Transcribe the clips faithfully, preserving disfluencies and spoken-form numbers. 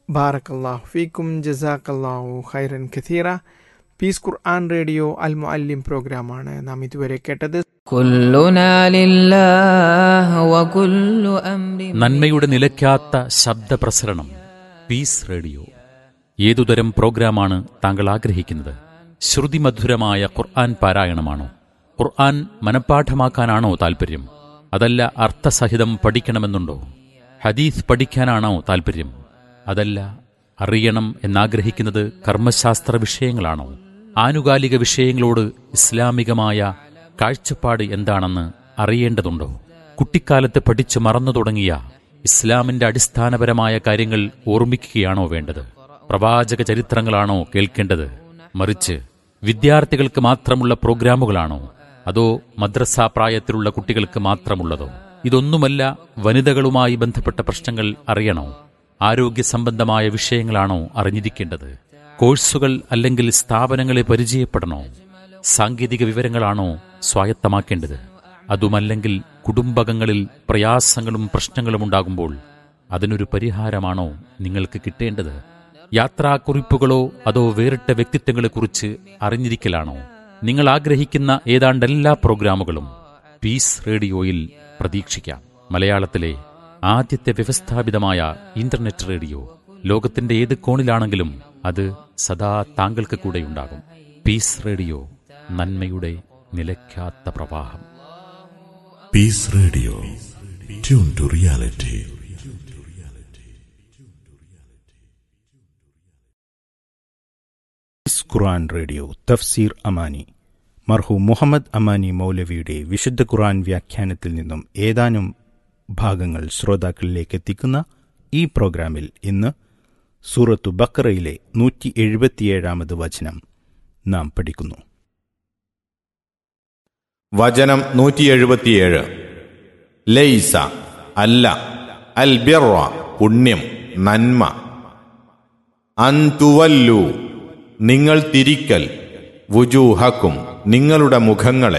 ബാറക്കല്ലാഹു ഫീക്കും ജസാക്കല്ലാഹു ഖൈറൻ കഥീറ. പീസ് ഖുർആൻ റേഡിയോ അൽ മുഅല്ലിം പ്രോഗ്രാമാണ് നാം ഇതുവരെ കേട്ടത്. നന്മയുടെ നിലയ്ക്കാത്ത ശബ്ദപ്രസരണം പീസ് റേഡിയോ. ഏതുതരം പ്രോഗ്രാമാണ് താങ്കൾ ആഗ്രഹിക്കുന്നത്? ശ്രുതിമധുരമായ ഖുർആൻ പാരായണമാണോ? ഖുർആൻ മനഃപ്പാഠമാക്കാനാണോ താൽപ്പര്യം? അതല്ല അർത്ഥസഹിതം പഠിക്കണമെന്നുണ്ടോ? ഹദീസ് പഠിക്കാനാണോ താൽപ്പര്യം? അതല്ല അറിയണം എന്നാഗ്രഹിക്കുന്നത് കർമ്മശാസ്ത്ര വിഷയങ്ങളാണോ? ആനുകാലിക വിഷയങ്ങളോട് ഇസ്ലാമികമായ കാഴ്ചപ്പാട് എന്താണെന്ന് അറിയേണ്ടതുണ്ടോ? കുട്ടിക്കാലത്ത് പഠിച്ചു മറന്നു തുടങ്ങിയ ഇസ്ലാമിന്റെ അടിസ്ഥാനപരമായ കാര്യങ്ങൾ ഓർമ്മിക്കുകയാണോ വേണ്ടത്? പ്രവാചക ചരിത്രങ്ങളാണോ കേൾക്കേണ്ടത്? മറിച്ച് വിദ്യാർത്ഥികൾക്ക് മാത്രമുള്ള പ്രോഗ്രാമുകളാണോ? അതോ മദ്രസ പ്രായത്തിലുള്ള കുട്ടികൾക്ക് മാത്രമുള്ളതോ? ഇതൊന്നുമല്ല, വനിതകളുമായി ബന്ധപ്പെട്ട പ്രശ്നങ്ങൾ അറിയണോ? ആരോഗ്യ സംബന്ധമായ വിഷയങ്ങളാണോ അറിഞ്ഞിരിക്കേണ്ടത്? കോഴ്സുകൾ അല്ലെങ്കിൽ സ്ഥാപനങ്ങളെ പരിചയപ്പെടണോ? സാങ്കേതിക വിവരങ്ങളാണോ സ്വായത്തമാക്കേണ്ടത്? അതുമല്ലെങ്കിൽ കുടുംബകങ്ങളിൽ പ്രയാസങ്ങളും പ്രശ്നങ്ങളും ഉണ്ടാകുമ്പോൾ അതിനൊരു പരിഹാരമാണോ നിങ്ങൾക്ക് കിട്ടേണ്ടത്? യാത്രാക്കുറിപ്പുകളോ അതോ വേറിട്ട വ്യക്തിത്വങ്ങളെക്കുറിച്ച് അറിഞ്ഞിരിക്കലാണോ? നിങ്ങൾ ആഗ്രഹിക്കുന്ന ഏതാണ്ട് എല്ലാ പ്രോഗ്രാമുകളും പീസ് റേഡിയോയിൽ പ്രതീക്ഷിക്കാം. മലയാളത്തിലെ ആദ്യത്തെ വ്യവസ്ഥാപിതമായ ഇന്റർനെറ്റ് റേഡിയോ. ലോകത്തിന്റെ ഏത് കോണിലാണെങ്കിലും അത് സദാ താങ്കൾക്ക് കൂടെയുണ്ടാകും. പീസ് റേഡിയോ, നന്മയുടെ നിലയ്ക്കാത്ത പ്രവാഹം. Piece radio, tune to reality. Quran radio തഫ്സീർ അമാനി. മർഹൂം മുഹമ്മദ് അമാനി മൗലവിയുടെ വിശുദ്ധ ഖുർആൻ വ്യാഖ്യാനത്തിൽ നിന്നും ഏതാനും ഭാഗങ്ങൾ ശ്രോതാക്കളിലേക്ക് എത്തിക്കുന്ന ഈ പ്രോഗ്രാമിൽ ഇന്ന് സൂറത്തു ബഖറയിലെ നൂറ്റി എഴുപത്തിയേഴാമത് വചനം നാം പഠിക്കുന്നു. വചനം നൂറ്റി എഴുപത്തിയേഴ്. ലൈസ അല്ല, അൽ ബിർറ പുണ്യം, നന്മ, അൻ തുവല്ലു നിങ്ങൾ തിരിക്കൽ, വുജൂഹക്കും നിങ്ങളുടെ മുഖങ്ങളെ,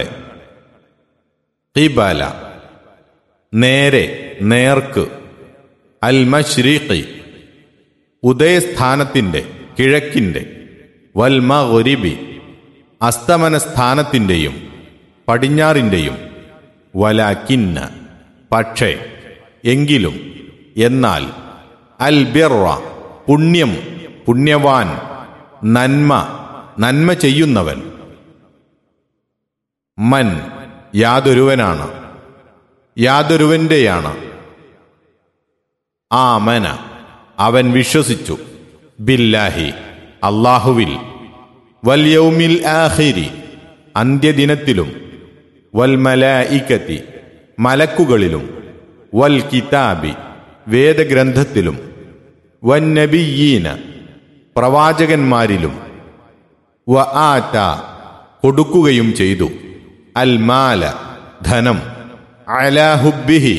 ഖിബല നേരെ, നേർക്ക്, അൽ മശ്രിഖി ഉദയസ്ഥാനത്തിന്റെ, കിഴക്കിന്റെ, വൽ മഗ്രിബി അസ്തമനസ്ഥാനത്തിന്റെയും പടിഞ്ഞാറിന്റെയും, വലാകിന്ന പക്ഷേ, എങ്കിലും, എന്നാൽ, അൽ ബിർറ പുണ്യം, പുണ്യവാൻ, നന്മ, നന്മ ചെയ്യുന്നവൻ, മൻ യാതൊരുവനാണ്, യാതൊരുവന്റെയാണ്, ആമന അവൻ വിശ്വസിച്ചു, ബില്ലാഹി അല്ലാഹുവിൽ, വൽ യൗമിൽ ആഖിരി അന്ത്യദിനത്തിലും, വൽ മലായികത്തി മലക്കുകളിലും, വൽ കിതാബി വേദഗ്രന്ഥത്തിലും, വൻ നബിയ്യീന പ്രവാചകന്മാരിലും, വ ആത കൊടുക്കുകയും ചെയ്തു, അൽ മാല ധനം, അലാ ഹുബ്ബിഹി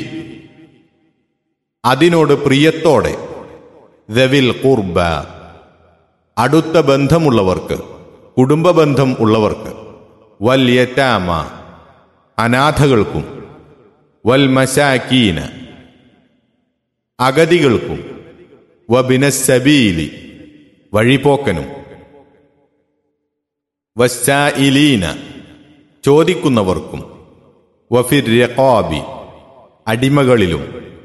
അതിനോട് പ്രിയത്തോടെ, ദവിൽ ഖുർബ അടുത്ത ബന്ധമുള്ളവർക്ക്, കുടുംബബന്ധം ഉള്ളവർക്ക്, വൽ യതാമ അനാഥകൾക്കും, വൽ മസാകീന അഗതികൾക്കും, വബിനസ്സബീലി വഴിപോക്കനും, വസ്സായിലീന ചോദിക്കുന്നവർക്കും, വഫിർ റിഖാബി അടിമകളിലും,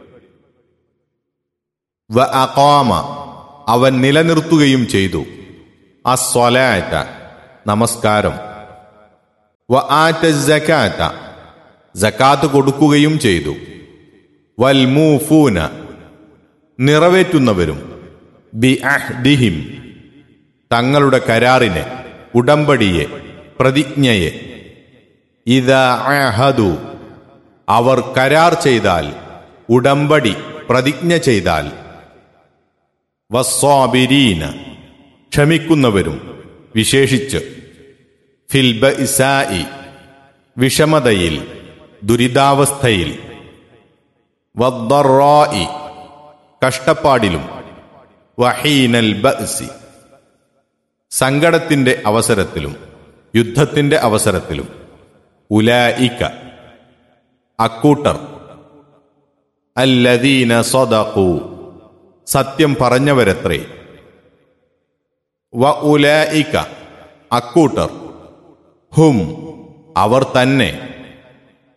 വ അഖാമ അവൻ നിലനിർത്തുകയും ചെയ്തു, അസ്സലാത്ത നമസ്കാരം, വ ആത സകാത്ത സകാത്ത് കൊടുക്കുകയും ചെയ്തു, വൽ മൂഫൂന നിറവേറ്റുന്നവരും, ബി അഹ്ദിഹിം തങ്ങളുടെ കരാറിനെ, ഉടമ്പടിയെ, പ്രതിജ്ഞയെ, ഇദാ അഹദു അവർ കരാർ ചെയ്താൽ, ഉടമ്പടി പ്രതിജ്ഞ ചെയ്താൽ, വസ്സാബിരീന ക്ഷമിക്കുന്നവരും, വിശേഷിച്ച്, ഫിൽ ബഇസാഇ വിഷമതയിൽ, ദുരിതാവസ്ഥയിൽ, വദ്ദറാഇ കഷ്ടപ്പാടിലും, വഹീനൽ ബഅസി സങ്കടത്തിന്റെ അവസരത്തിലും, യുദ്ധത്തിന്റെ അവസരത്തിലും, ഉലായിക അക്കൂട്ടർ, അല്ലദീന സദഖു സത്യം പറഞ്ഞവരത്രേ. വ ഉലൈക അക്കൂട്ടർ, ഹും അവർ തന്നെ,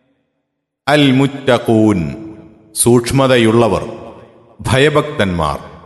അൽ മുത്തഖൂൻ സൂക്ഷ്മതയുള്ളവർ, ഭയഭക്തന്മാർ.